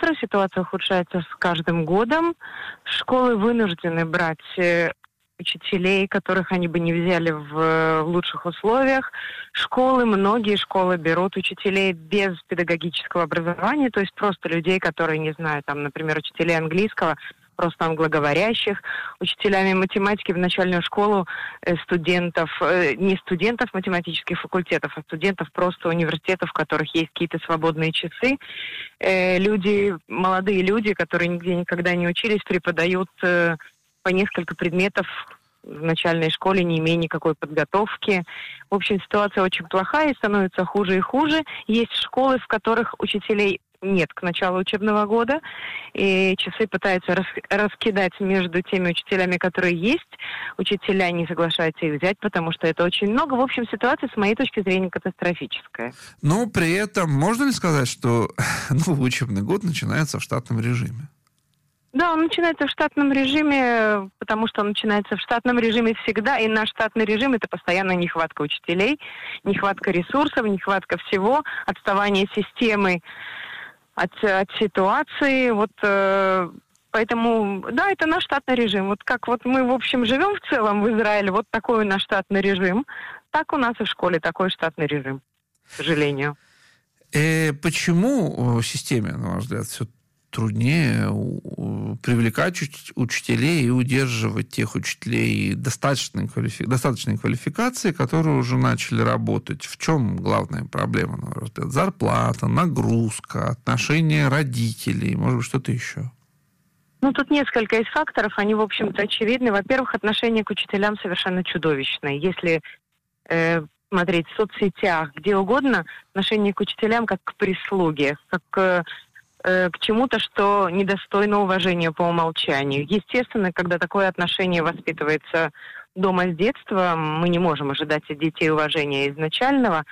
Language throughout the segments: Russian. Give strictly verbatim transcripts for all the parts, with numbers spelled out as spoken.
быстро, ситуация ухудшается с каждым годом. Школы вынуждены брать учителей, которых они бы не взяли в, в лучших условиях. Школы, многие школы берут учителей без педагогического образования, то есть просто людей, которые, не знаю, там, например, учителей английского, просто англоговорящих, учителями математики в начальную школу э, студентов, э, не студентов математических факультетов, а студентов просто университетов, в которых есть какие-то свободные часы. Э, люди, молодые люди, которые нигде никогда не учились, преподают э, по несколько предметов в начальной школе, не имея никакой подготовки. В общем, ситуация очень плохая и становится хуже и хуже. Есть школы, в которых учителей нет к началу учебного года, и часы пытаются рас, раскидать между теми учителями, которые есть. Учителя не соглашаются их взять, потому что это очень много. В общем, ситуация, с моей точки зрения, катастрофическая. Но при этом можно ли сказать, что новый учебный год начинается в штатном режиме? Да, он начинается в штатном режиме, потому что он начинается в штатном режиме всегда, и наш штатный режим — это постоянная нехватка учителей, нехватка ресурсов, нехватка всего, отставание системы от, от ситуации. Вот э, поэтому, да, это наш штатный режим. Вот как вот мы, в общем, живем в целом в Израиле, вот такой у нас штатный режим, так у нас и в школе такой штатный режим, к сожалению. И почему в системе, на ваш взгляд, все труднее привлекать учителей и удерживать тех учителей достаточной, квалифи... достаточной квалификации, которые уже начали работать? В чем главная проблема, на ваш взгляд? Зарплата, нагрузка, отношения родителей, может быть, что-то еще? Ну, тут несколько из факторов, они, в общем-то, очевидны. Во-первых, отношение к учителям совершенно чудовищное. Если э, смотреть в соцсетях, где угодно, отношение к учителям как к прислуге, как к к чему-то, что недостойно уважения по умолчанию. Естественно, когда такое отношение воспитывается дома с детства, мы не можем ожидать от детей уважения изначального.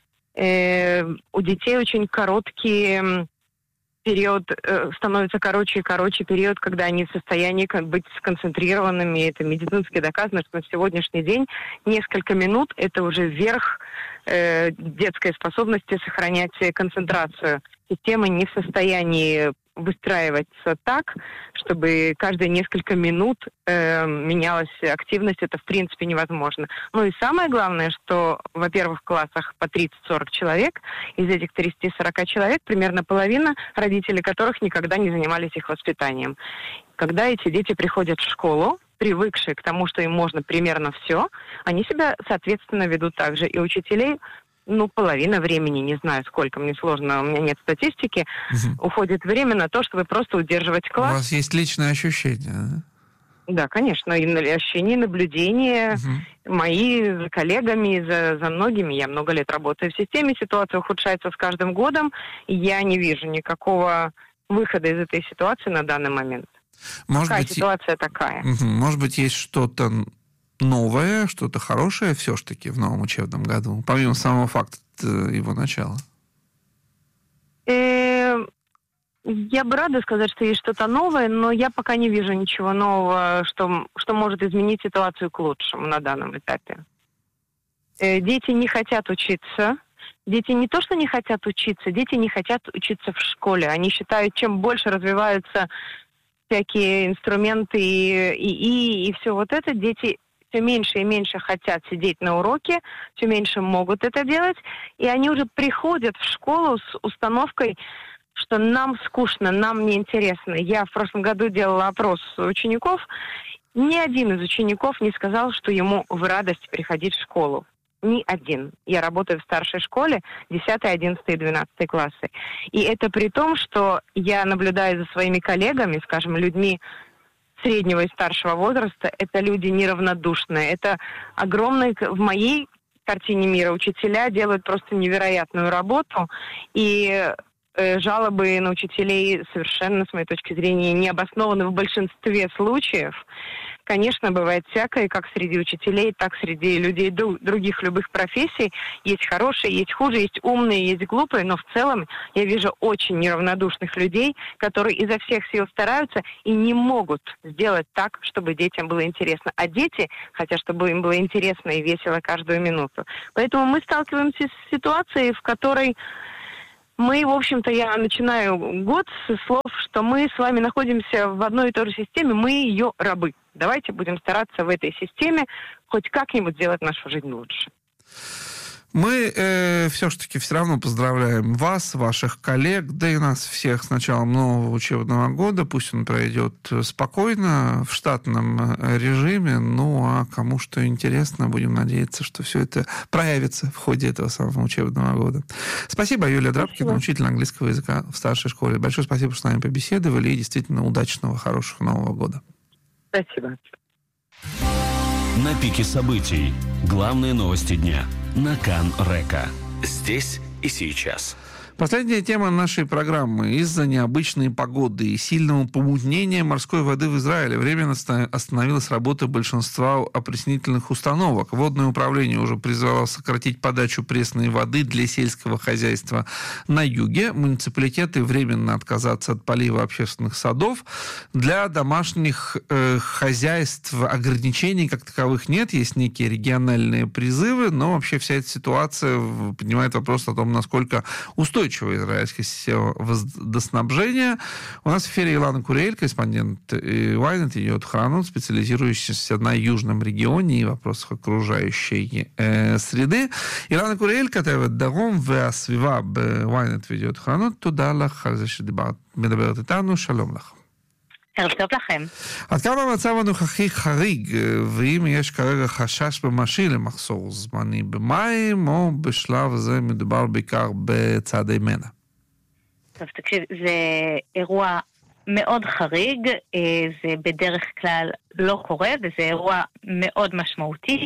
Э, у детей очень короткий период, э, становится короче и короче период, когда они в состоянии быть сконцентрированными. Это медицински доказано, что на сегодняшний день несколько минут — это уже верх э, детской способности сохранять концентрацию. Система не в состоянии выстраиваться так, чтобы каждые несколько минут э, менялась активность. Это в принципе невозможно. Ну и самое главное, что, во-первых, в классах по тридцать-сорок человек, из этих тридцати-сорока человек примерно половина, родители которых никогда не занимались их воспитанием. Когда эти дети приходят в школу, привыкшие к тому, что им можно примерно все, они себя, соответственно, ведут так же. И учителей, ну, половина времени, не знаю сколько, мне сложно, у меня нет статистики, угу. уходит время на то, чтобы просто удерживать класс. У вас есть личное ощущение, да? Да, конечно, и ощущения, наблюдения угу. мои за коллегами, за, за многими. Я много лет работаю в системе, ситуация ухудшается с каждым годом, и я не вижу никакого выхода из этой ситуации на данный момент. Может Какая быть, ситуация такая? Угу. Может быть, есть что-то новое, что-то хорошее все-таки в новом учебном году, помимо самого факта его начала? Э-э- я бы рада сказать, что есть что-то новое, но я пока не вижу ничего нового, что, что может изменить ситуацию к лучшему на данном этапе. Э- дети не хотят учиться. Дети не то, что не хотят учиться, дети не хотят учиться в школе. Они считают, чем больше развиваются всякие инструменты и, и, и все вот это, дети все меньше и меньше хотят сидеть на уроке, все меньше могут это делать, и они уже приходят в школу с установкой, что нам скучно, нам неинтересно. Я в прошлом году делала опрос учеников, ни один из учеников не сказал, что ему в радость приходить в школу. Ни один. Я работаю в старшей школе, десятый, одиннадцатый и двенадцатый классы. И это при том, что я наблюдаю за своими коллегами, скажем, людьми среднего и старшего возраста, это люди неравнодушные. Это огромные, в моей картине мира, учителя делают просто невероятную работу, и э, жалобы на учителей совершенно, с моей точки зрения, не обоснованы в большинстве случаев. Конечно, бывает всякое, как среди учителей, так среди людей других любых профессий. Есть хорошие, есть хуже, есть умные, есть глупые, но в целом я вижу очень неравнодушных людей, которые изо всех сил стараются и не могут сделать так, чтобы детям было интересно. А дети хотят, чтобы им было интересно и весело каждую минуту. Поэтому мы сталкиваемся с ситуацией, в которой Мы, в общем-то, я начинаю год с слов, что мы с вами находимся в одной и той же системе, мы ее рабы. Давайте будем стараться в этой системе хоть как-нибудь сделать нашу жизнь лучше. Мы э, все-таки все равно поздравляем вас, ваших коллег, да и нас всех с началом нового учебного года. Пусть он пройдет спокойно, в штатном режиме. Ну, а кому что интересно, будем надеяться, что все это проявится в ходе этого самого учебного года. Спасибо, Юлия Драбкина, учитель английского языка в старшей школе. Большое спасибо, что с нами побеседовали. И действительно удачного, хорошего Нового года. Спасибо. На пике событий. Главные новости дня. На Кан-Река. Здесь и сейчас. Последняя тема нашей программы. Из-за необычной погоды и сильного помутнения морской воды в Израиле временно остановилась работа большинства опреснительных установок. Водное управление уже призвало сократить подачу пресной воды для сельского хозяйства на юге. Муниципалитеты временно отказаться от полива общественных садов. Для домашних э, хозяйств ограничений как таковых нет. Есть некие региональные призывы, но вообще вся эта ситуация поднимает вопрос о том, насколько устойчива израильская система водоснабжения. У нас в эфире Илана Куриэль, корреспондент Ynet, идет Хранут, специализирующийся на южном регионе и вопросах окружающей э, среды. Илана Куриэль, כתבת דרום והסביבה ב-Ynet וידיעות חרנות. תודה לך על זה שדיברת, מדברת איתנו. שלום לך. ערב טוב לכם. עד כמה המצב הנוכחי חריג, ואם יש כרגע חשש ממשי למחסור זמני במים, או בשלב הזה מדובר בעיקר בצעדי מנע? טוב, תקשיב, זה אירוע מאוד חריג, זה בדרך כלל לא קורה, וזה אירוע מאוד משמעותי,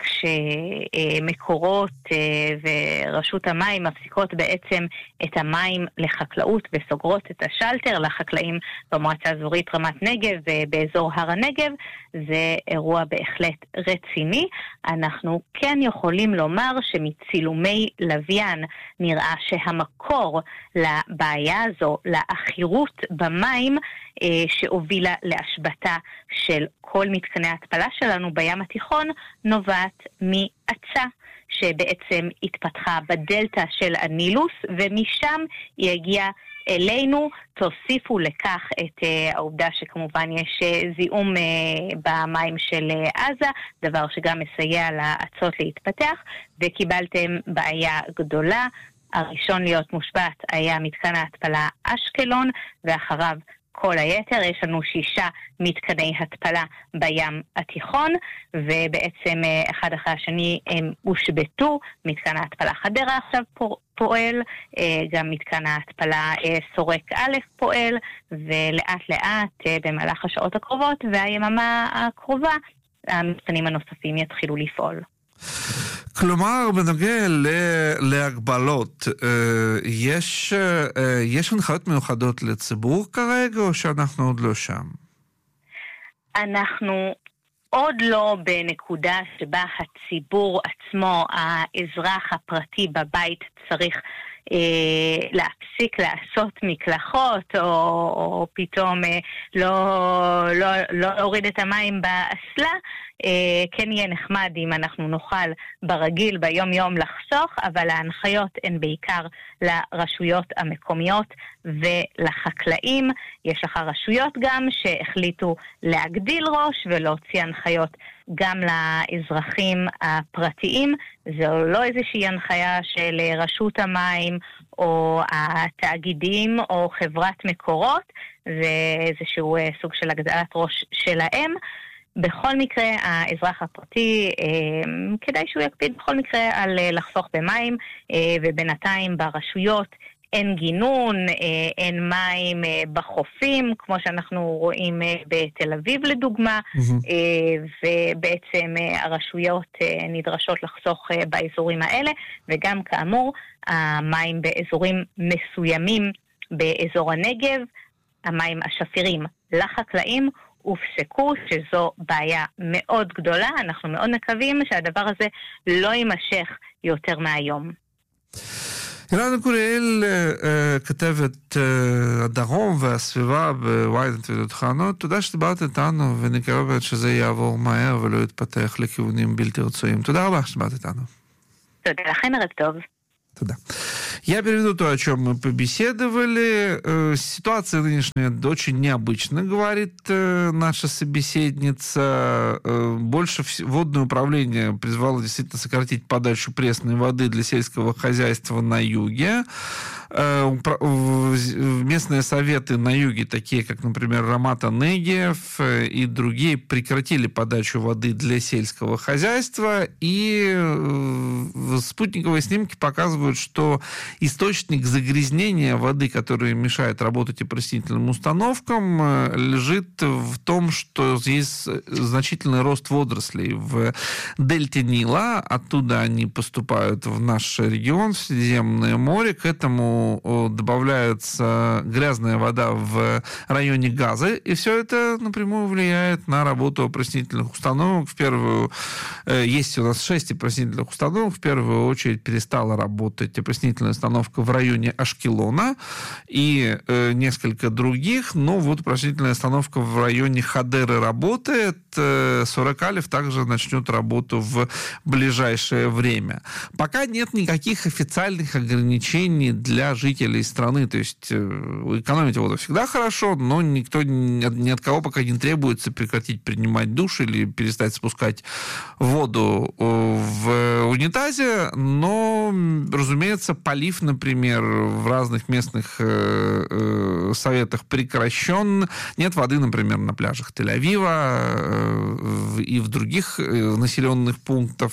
כשמקורות ורשות המים מפסיקות בעצם את המים לחקלאות וסוגרות את השלטר לחקלאים במועצה האזורית רמת נגב ובאזור הר הנגב. זה אירוע בהחלט רציני. אנחנו כן יכולים לומר שמצילומי לוויין נראה שהמקור לבעיה הזו, לאחירות במים שהובילה להשבתה של כל מתקני ההתפלה שלנו בים התיכון, נובעת מעצה שבעצם התפתחה בדלטה של הנילוס, ומשם היא הגיעה אלינו. תוסיפו לכך את uh, העובדה שכמובן יש uh, זיהום uh, במים של uh, עזה, דבר שגם מסייע לעצות להתפתח, וקיבלתם בעיה גדולה. הראשון להיות מושבת היה מתקן ההתפלה אשקלון, ואחריו כל היתר. יש לנו שישה מתקני התפלה בים התיכון, ובעצם אחד אחרי השני הם הושבתו. מתקן ההתפלה חדרה עכשיו פועל, גם מתקן ההתפלה סורק א' פועל, ולאט לאט במהלך השעות הקרובות והיממה הקרובה המתקנים הנוספים יתחילו לפעול. כלומר, בנוגע להגבלות, יש, יש הנחיות מיוחדות לציבור כרגע, או שאנחנו עוד לא שם? אנחנו עוד לא בנקודה שבה הציבור עצמו, האזרח הפרטי בבית, צריך אה, להפסיק לעשות מקלחות, או, או פתאום אה, לא, לא, לא להוריד את המים באסלה. אה, כן יהיה נחמד אם אנחנו נוכל ברגיל ביום יום לחסוך, אבל ההנחיות הן בעיקר לרשויות המקומיות ולחקלאים. יש לך רשויות גם שהחליטו להגדיל ראש ולהוציא הנחיות גם לאזרחים הפרטיים. זו לא איזושהי הנחיה של רשות המים או התאגידים או חברת מקורות, זה איזשהו סוג של הגדלת ראש שלהם. בכל מקרה, האזרח הפרטי, אה, כדאי שהוא יקפיד בכל מקרה על אה, לחסוך במים, אה, ובינתיים ברשויות אין גינון, אה, אין מים אה, בחופים, כמו שאנחנו רואים אה, בתל אביב לדוגמה, mm-hmm. אה, ובעצם אה, הרשויות אה, נדרשות לחסוך אה, באזורים האלה, וגם כאמור, המים באזורים מסוימים באזור הנגב, המים השפירים לחקלאים, הופסקו, שזו בעיה מאוד גדולה. אנחנו מאוד מקווים שהדבר הזה לא יימשך יותר מהיום. אילנה קוריאל, כתבת הדרום והסביבה ב-Ynet וידיעות חרנות, תודה שדיברת איתנו, ונקווה שזה יעבור מהר ולא יתפתח לכיוונים בלתי רצויים. תודה רבה שדיברת איתנו. תודה לכם, ערב טוב. תודה. Я переведу то, о чем мы побеседовали. Ситуация нынешняя очень необычна, говорит наша собеседница. Больше водное управление призвало действительно сократить подачу пресной воды для сельского хозяйства на юге. Местные советы на юге, такие как, например, Рамат-а-Негев и другие, прекратили подачу воды для сельского хозяйства, и спутниковые снимки показывают, что источник загрязнения воды, который мешает работать опрыскнительным установкам, лежит в том, что здесь значительный рост водорослей в дельте Нила, оттуда они поступают в наш регион, в Средиземное море, к этому добавляется грязная вода в районе Газы, и все это напрямую влияет на работу опрыскнительных установок. В первую, есть у нас шесть опрыскнительных установок, в первую очередь перестала работать опрыскнительная установка в районе Ашкелона и несколько других, но вот опрыскнительная установка в районе Хадеры работает, Сорокалев также начнет работу в ближайшее время. Пока нет никаких официальных ограничений для жителей страны, то есть экономить воду всегда хорошо, но никто ни от кого пока не требуется прекратить принимать душ или перестать спускать воду в унитазе, но, разумеется, полив, например, в разных местных советах прекращен. Нет воды, например, на пляжах Тель-Авива и в других населенных пунктах.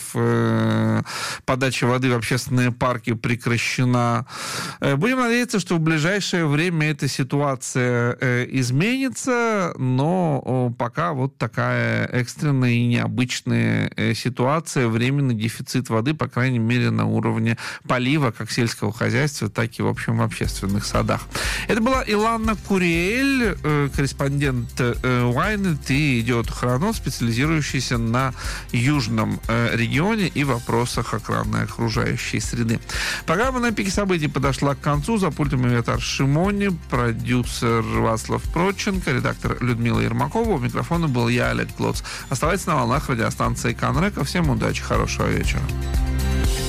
Подача воды в общественные парки прекращена. Будем надеяться, что в ближайшее время эта ситуация изменится, но пока вот такая экстренная и необычная ситуация, временный дефицит воды, по крайней мере, на уровне полива, как сельского хозяйства, так и, в общем, в общественных садах. Это была Илана Куриэль, корреспондент Ynet и идиот-хронот, специализирующийся на южном регионе и вопросах охраны окружающей среды. Программа «На пике событий» подошла к концу. За пультом Авиатар Шимони, продюсер Вацлав Проченко, редактор Людмила Ермакова. У микрофона был я, Олег Клоц. Оставайтесь на волнах радиостанции Кан Река. Всем удачи, хорошего вечера.